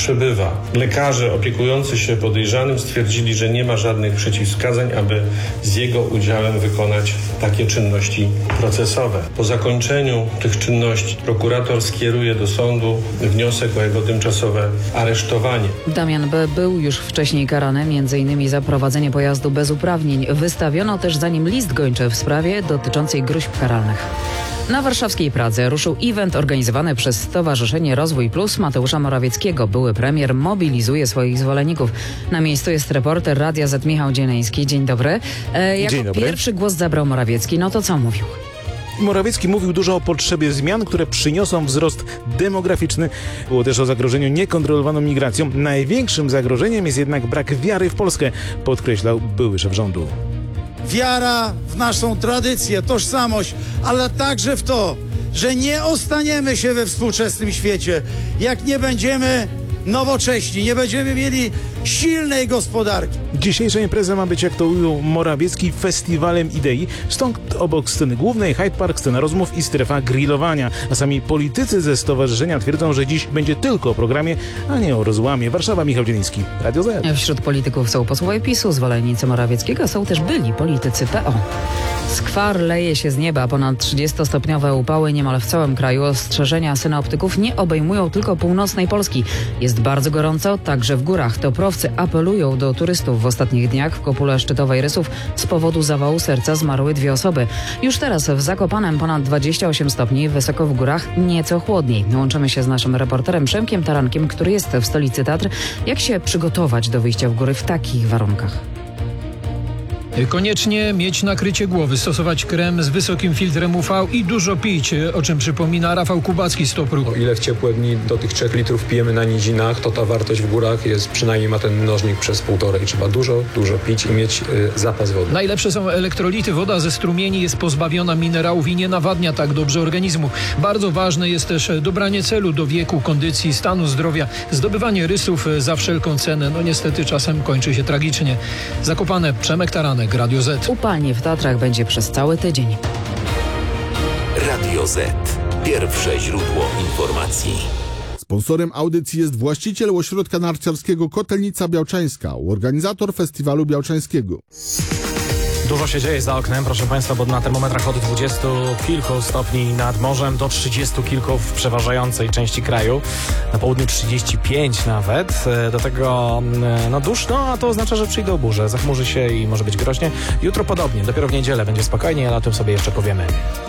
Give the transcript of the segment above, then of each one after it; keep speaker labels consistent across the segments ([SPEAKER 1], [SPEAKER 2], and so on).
[SPEAKER 1] przebywa. Lekarze opiekujący się podejrzanym stwierdzili, że nie ma żadnych przeciwwskazań, aby z jego udziałem wykonać takie czynności procesowe. Po zakończeniu tych czynności prokurator skieruje do sądu wniosek o jego tymczasowe aresztowanie.
[SPEAKER 2] Damian B. był już wcześniej karany, m.in. za prowadzenie pojazdu bez uprawnień. Wystawiono też za nim list gończy w sprawie dotyczącej gróźb karalnych. Na warszawskiej Pradze ruszył event organizowany przez Stowarzyszenie Rozwój Plus Mateusza Morawieckiego. Były premier mobilizuje swoich zwolenników. Na miejscu jest reporter Radia Z Michał Dzieleński. Dzień dobry. Jako pierwszy głos zabrał Morawiecki. No to co mówił?
[SPEAKER 3] Morawiecki mówił dużo o potrzebie zmian, które przyniosą wzrost demograficzny. Było też o zagrożeniu niekontrolowaną migracją. Największym zagrożeniem jest jednak brak wiary w Polskę, podkreślał były szef rządu.
[SPEAKER 4] Wiara w naszą tradycję, tożsamość, ale także w to, że nie ostaniemy się we współczesnym świecie, jak nie będziemy nowocześni, nie będziemy mieli silnej gospodarki.
[SPEAKER 3] Dzisiejsza impreza ma być, jak to ujął Morawiecki, festiwalem idei. Stąd obok sceny głównej Hyde Park, scena rozmów i strefa grillowania. A sami politycy ze stowarzyszenia twierdzą, że dziś będzie tylko o programie, a nie o rozłamie. Warszawa, Michał Dzieliński, Radio Z.
[SPEAKER 2] Wśród polityków są posłowie PiS-u, zwolennicy Morawieckiego, są też byli politycy PO. Skwar leje się z nieba. Ponad 30-stopniowe upały niemal w całym kraju. Ostrzeżenia synoptyków nie obejmują tylko północnej Polski. Jest bardzo gorąco, także w górach. Toprowcy apelują do turystów. W ostatnich dniach w kopule szczytowej Rysów z powodu zawału serca zmarły 2 osoby. Już teraz w Zakopanem ponad 28 stopni, wysoko w górach nieco chłodniej. Łączymy się z naszym reporterem Przemkiem Tarankiem, który jest w stolicy Tatr. Jak się przygotować do wyjścia w góry w takich warunkach?
[SPEAKER 5] Koniecznie mieć nakrycie głowy, stosować krem z wysokim filtrem UV i dużo pić, o czym przypomina Rafał Kubacki z Topru.
[SPEAKER 6] O ile w ciepłe dni do tych 3 litrów pijemy na nizinach, to ta wartość w górach jest przynajmniej ma ten mnożnik przez 1,5. Trzeba dużo pić i mieć zapas wody.
[SPEAKER 5] Najlepsze są elektrolity. Woda ze strumieni jest pozbawiona minerałów i nie nawadnia tak dobrze organizmu. Bardzo ważne jest też dobranie celu do wieku, kondycji, stanu zdrowia. Zdobywanie rysów za wszelką cenę, no niestety czasem kończy się tragicznie. Zakopane, Przemek Taranek, Radio Z.
[SPEAKER 2] Upalnie w Tatrach będzie przez cały tydzień.
[SPEAKER 7] Radio Z. Pierwsze źródło informacji.
[SPEAKER 8] Sponsorem audycji jest właściciel ośrodka narciarskiego Kotelnica Białczańska, organizator festiwalu białczańskiego.
[SPEAKER 9] Dużo się dzieje za oknem, proszę Państwa, bo na termometrach od 20 kilku stopni nad morzem do 30 kilku w przeważającej części kraju. Na południu 35 nawet. Do tego duszno, a to oznacza, że przyjdą burze. Zachmurzy się i może być groźnie. Jutro podobnie, dopiero w niedzielę będzie spokojniej, ale o tym sobie jeszcze powiemy.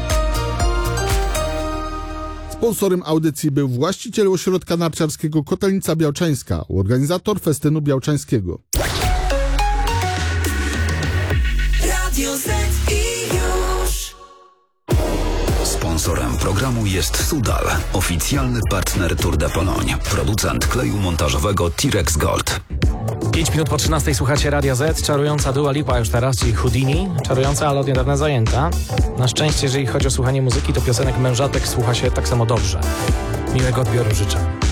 [SPEAKER 8] Sponsorem audycji był właściciel ośrodka narciarskiego Kotelnica Białczańska, organizator festynu białczańskiego.
[SPEAKER 7] Sponsorem programu jest Sudal, oficjalny partner Tour de Pologne, producent kleju montażowego T-Rex Gold.
[SPEAKER 9] 5 minut po 13 słuchacie Radia Z. Czarująca Dua Lipa już teraz, czyli Houdini. Czarująca, ale od niedawna zajęta. Na szczęście, jeżeli chodzi o słuchanie muzyki, to piosenek mężatek słucha się tak samo dobrze. Miłego odbioru życzę.